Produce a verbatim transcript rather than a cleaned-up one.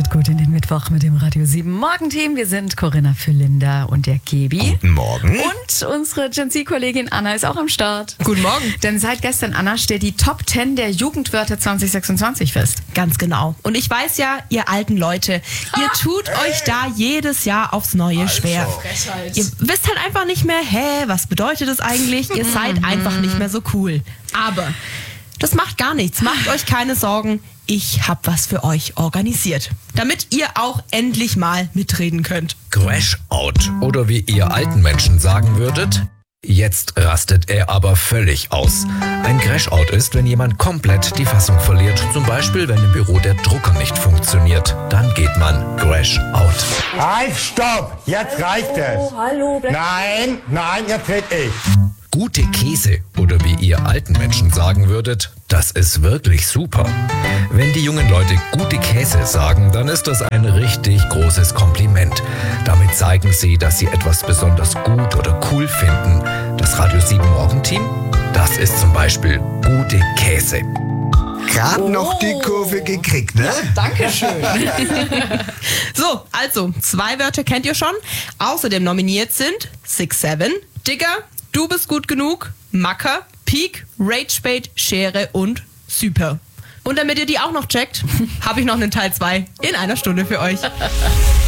Startet gut in den Mittwoch mit dem Radio sieben Morgenteam. Wir sind Corinna Füllinder und der Gebi. Guten Morgen. Und unsere Gen Z-Kollegin Anna ist auch am Start. Guten Morgen. Denn seit gestern, Anna, steht die Top zehn der Jugendwörter zwanzig sechsundzwanzig fest. Ganz genau. Und ich weiß ja, ihr alten Leute, ihr tut hey. euch da jedes Jahr aufs Neue also. schwer. Frechheit. Ihr wisst halt einfach nicht mehr, hä, was bedeutet das eigentlich? Ihr seid einfach nicht mehr so cool. Aber das macht gar nichts. Macht euch keine Sorgen. Ich hab was für euch organisiert, damit ihr auch endlich mal mitreden könnt. Crash-out. Oder wie ihr alten Menschen sagen würdet, jetzt rastet er aber völlig aus. Ein Crash-out ist, wenn jemand komplett die Fassung verliert. Zum Beispiel, wenn im Büro der Drucker nicht funktioniert. Dann geht man Crash-out. Halt, stopp! Jetzt reicht es! Oh, hallo. Nein, nein, jetzt red ich. Gute Käse, oder wie ihr alten Menschen sagen würdet, das ist wirklich super. Wenn die jungen Leute gute Käse sagen, dann ist das ein richtig großes Kompliment. Damit zeigen sie, dass sie etwas besonders gut oder cool finden. Das Radio sieben Morgenteam, das ist zum Beispiel gute Käse. Gerade Oh. noch die Kurve gekriegt, ne? Dankeschön. So, also, zwei Wörter kennt ihr schon. Außerdem nominiert sind Six Seven, Digger, Du bist gut genug, Macker, Peak, Ragebait, Schere und Super. Und damit ihr die auch noch checkt, habe ich noch einen Teil zwei in einer Stunde für euch.